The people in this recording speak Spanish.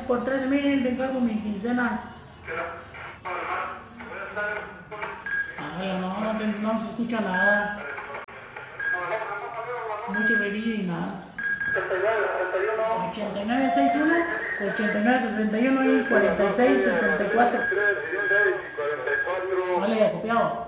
por 13.000 te encargo mi quincena. Ay, no se escucha nada. Mucho brillo y nada. 8961, 8961 y 4664. Vale, copiado.